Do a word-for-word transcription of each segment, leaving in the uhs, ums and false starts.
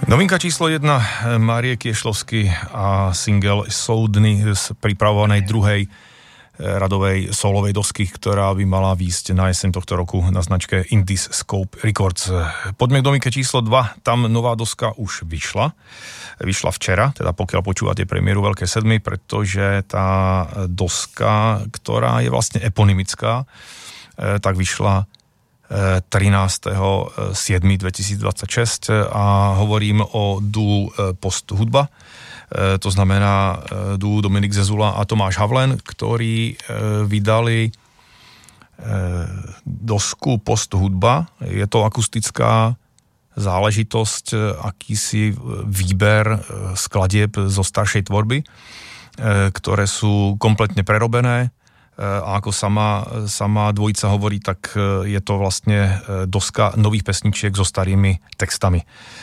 Novinka číslo jedna Márie Kiešlovsky a single Soudny z pripravovanej druhej radovej solovej dosky, ktorá by mala výjsť na jeseň tohto roku na značke Indiscope Records. Poďme k novinke číslo dva. Tam nová doska už vyšla. Vyšla včera, teda pokiaľ počúvate premiéru Veľké sedmy, pretože tá doska, ktorá je vlastne eponymická, tak vyšla trinásteho júla dvetisícdvadsaťšesť a hovorím o duu Post hudba. To znamená duu Dominik Zezula a Tomáš Havlen, ktorí vydali dosku Post hudba. Je to akustická záležitosť, akýsi výber skladieb zo staršej tvorby, ktoré sú kompletne prerobené. A ako sama, sama dvojica hovorí, tak je to vlastne doska nových pesničiek so starými textami.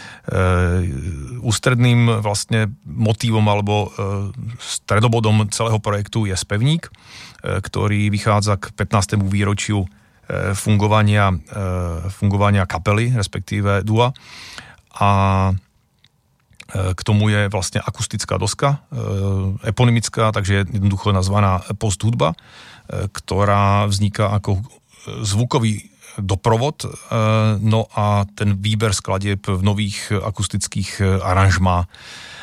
Ústredným vlastne motívom alebo stredobodom celého projektu je spevník, ktorý vychádza k pätnástému výročiu fungovania, fungovania kapely, respektíve dua. A k tomu je vlastne akustická doska, eponymická, takže je jednoducho nazvaná Post hudba, ktorá vzniká ako zvukový doprovod, no a ten výber skladieb v nových akustických aranžmá.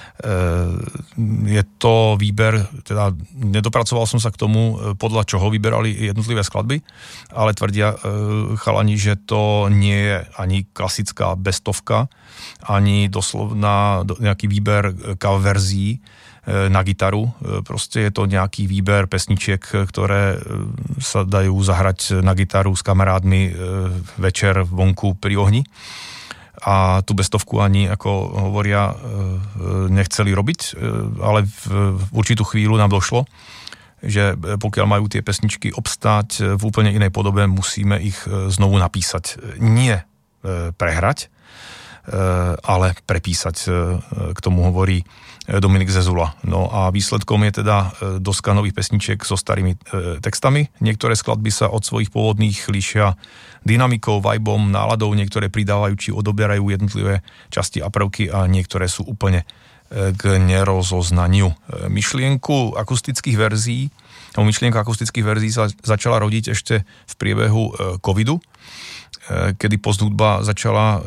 Je to výber, teda nedopracoval som sa k tomu, podľa čoho vyberali jednotlivé skladby, ale tvrdia chalani, že to nie je ani klasická bestovka, ani doslovná nejaký výber cover verzií na gitaru. Proste je to nejaký výber pesničiek, ktoré sa dajú zahrať na gitaru s kamarádmi večer vonku pri ohni. A tú bestovku ani, ako hovoria, nechceli robiť, ale v určitú chvíľu nám došlo, že pokiaľ majú tie pesničky obstáť v úplne inej podobe, musíme ich znovu napísať. Nie prehrať, ale prepísať, k tomu hovorí Dominik Zezula. No a výsledkom je teda doska nových pesničiek so starými textami. Niektoré skladby sa od svojich pôvodných líšia dynamikou, vibom, náladou, niektoré pridávajú či odoberajú jednotlivé časti a prvky a niektoré sú úplne k nerozoznaniu. Myšlienku akustických verzií, myšlienka akustických verzií sa začala rodiť ešte v priebehu covidu, kedy Post hudba začala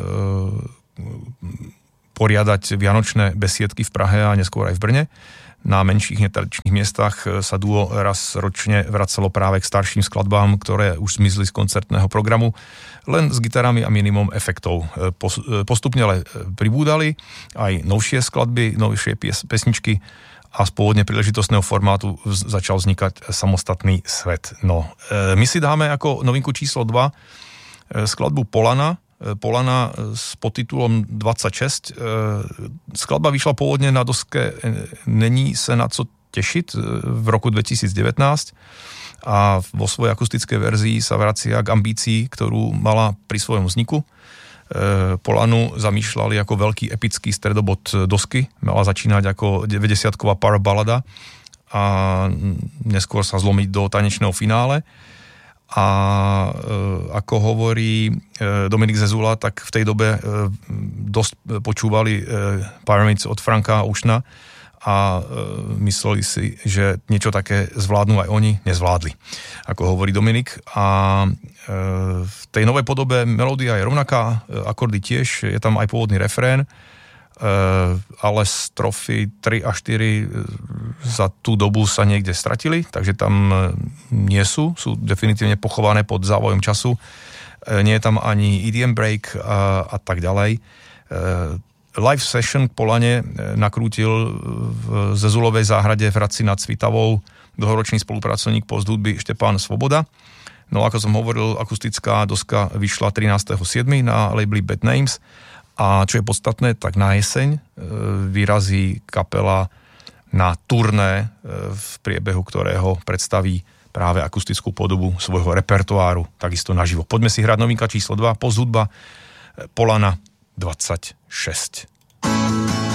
poriadať vianočné besiedky v Prahe a neskôr aj v Brne. Na menších netradičných miestach sa duo raz ročne vracalo práve k starším skladbám, ktoré už zmizli z koncertného programu, len s gitarami a minimum efektov. Postupne ale pribúdali aj novšie skladby, novšie pesničky a z pôvodne príležitostného formátu začal vznikať samostatný svet. No, my si dáme ako novinku číslo dva skladbu Polana, Polana s podtitulom dvadsaťšesť. Skladba vyšla pôvodne na doske Není se na co tešiť v roku dvetisícdevätnásť a vo svojej akustickej verzii sa vracia k ambícii, ktorú mala pri svojom vzniku. Polanu zamýšľali ako veľký epický stredobod dosky. Mala začínať ako deväťdesiatková power balada a neskôr sa zlomiť do tanečného finále. A e, ako hovorí e, Dominik Zezula, tak v tej dobe e, dosť počúvali e, Pyramids od Franka Oceana a e, mysleli si, že niečo také zvládnu aj oni, nezvládli, ako hovorí Dominik. A e, v tej novej podobe melódia je rovnaká, e, akordy tiež, je tam aj pôvodný refrén, ale strofy tri a štyri za tú dobu sa niekde stratili, takže tam nie sú, sú definitívne pochované pod závojom času. Nie je tam ani E D M break a, a tak ďalej. Live session k Polane nakrútil v Zezulovej záhrade v Hradci nad Svitavou dlhoročný spolupracovník Post hudby Štepán Svoboda. No ako som hovoril, akustická doska vyšla trinásteho júla na labeli Bad Names. A čo je podstatné, tak na jeseň vyrazí kapela na turné, v priebehu ktorého predstaví práve akustickú podobu svojho repertoáru, takisto naživo. Poďme si hrať novinka číslo dva, Post hudba, Polana dvadsaťšesť.